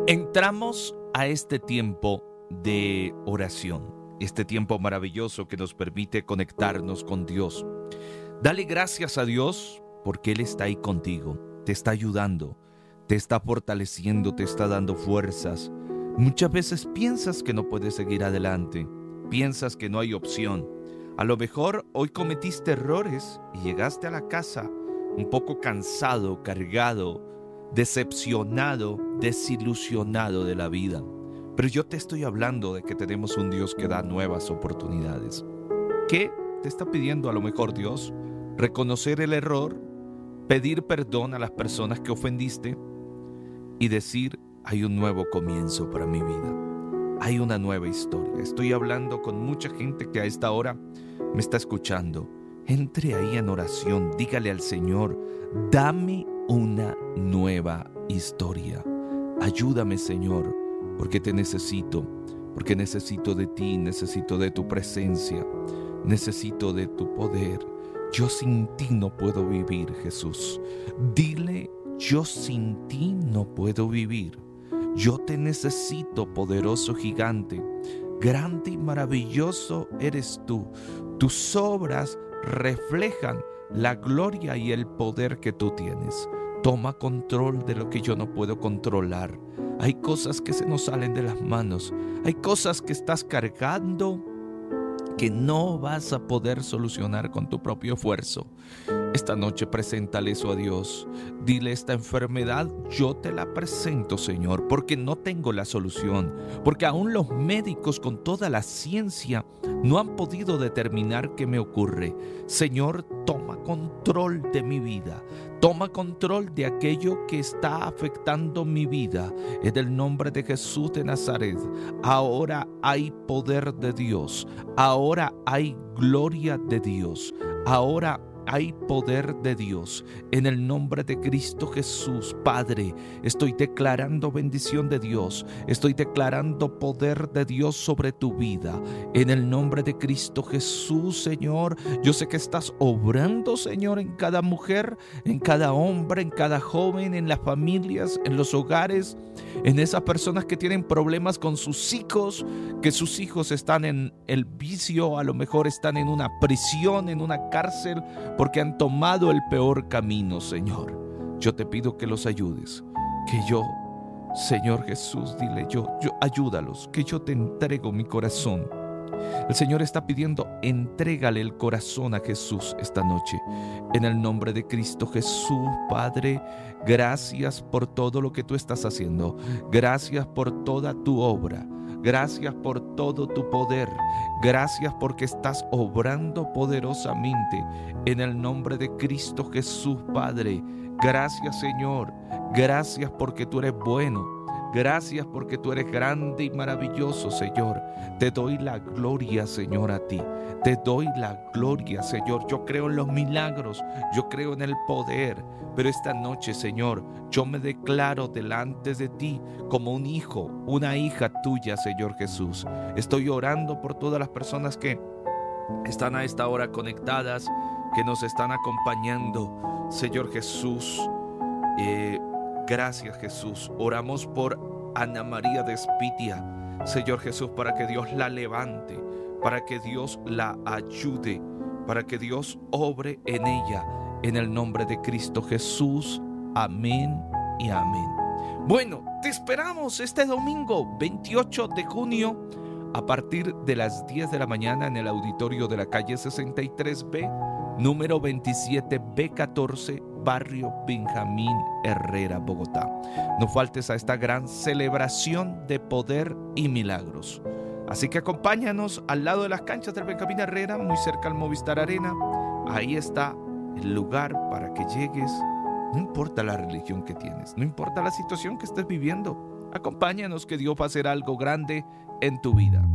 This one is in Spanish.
Entramos a este tiempo de oración, este tiempo maravilloso que nos permite conectarnos con Dios. Dale gracias a Dios porque Él está ahí contigo, te está ayudando, te está fortaleciendo, te está dando fuerzas. Muchas veces piensas que no puedes seguir adelante, piensas que no hay opción. A lo mejor hoy cometiste errores y llegaste a la casa un poco cansado, cargado, decepcionado, desilusionado de la vida. Pero yo te estoy hablando de que tenemos un Dios que da nuevas oportunidades. ¿Qué te está pidiendo a lo mejor Dios? Reconocer el error, pedir perdón a las personas que ofendiste y decir, hay un nuevo comienzo para mi vida. Hay una nueva historia. Estoy hablando con mucha gente que a esta hora me está escuchando. Entre ahí en oración, dígale al Señor, dame una nueva historia. Ayúdame, Señor, porque te necesito, porque necesito de ti, necesito de tu presencia, necesito de tu poder. Yo sin ti no puedo vivir, Jesús. Dile, yo sin ti no puedo vivir. Yo te necesito, poderoso gigante. Grande y maravilloso eres tú. Tus obras reflejan la gloria y el poder que tú tienes. Toma control de lo que yo no puedo controlar. Hay cosas que se nos salen de las manos. Hay cosas que estás cargando que no vas a poder solucionar con tu propio esfuerzo. Esta noche preséntale eso a Dios. Dile, esta enfermedad yo te la presento, Señor, porque no tengo la solución, porque aún los médicos con toda la ciencia no han podido determinar qué me ocurre. Señor, toma control de mi vida. Toma control de aquello que está afectando mi vida. En el nombre de Jesús de Nazaret, ahora hay poder de Dios. Ahora hay gloria de Dios. Ahora hay poder de Dios. En el nombre de Cristo Jesús, Padre, estoy declarando bendición de Dios. Estoy declarando poder de Dios sobre tu vida. En el nombre de Cristo Jesús, Señor, yo sé que estás obrando, Señor, en cada mujer, en cada hombre, en cada joven, en las familias, en los hogares, en esas personas que tienen problemas con sus hijos, que sus hijos están en el vicio, a lo mejor están en una prisión, en una cárcel, porque han tomado el peor camino, Señor. Yo te pido que los ayudes, que yo, Señor Jesús, dile, yo ayúdalos, que yo te entrego mi corazón. El Señor está pidiendo, entrégale el corazón a Jesús esta noche. En el nombre de Cristo Jesús, Padre, gracias por todo lo que tú estás haciendo. Gracias por toda tu obra. Gracias por todo tu poder. Gracias porque estás obrando poderosamente. En el nombre de Cristo Jesús, Padre. Gracias, Señor. Gracias porque tú eres bueno. Gracias porque tú eres grande y maravilloso, Señor. Te doy la gloria, Señor, a ti. Te doy la gloria, Señor. Yo creo en los milagros. Yo creo en el poder. Pero esta noche, Señor, yo me declaro delante de ti como un hijo, una hija tuya, Señor Jesús. Estoy orando por todas las personas que están a esta hora conectadas, que nos están acompañando, Señor Jesús. Gracias, Jesús. Oramos por Ana María de Espitia, Señor Jesús, para que Dios la levante, para que Dios la ayude, para que Dios obre en ella, en el nombre de Cristo Jesús. Amén y amén. Bueno, te esperamos este domingo 28 de junio a partir de las 10 de la mañana en el auditorio de la calle 63B, número 27B14, barrio Benjamín Herrera, Bogotá. No faltes a esta gran celebración de poder y milagros. Así que acompáñanos al lado de las canchas del Benjamín Herrera, muy cerca al Movistar Arena. Ahí está el lugar para que llegues. No importa la religión que tienes, no importa la situación que estés viviendo. Acompáñanos, que Dios va a hacer algo grande en tu vida.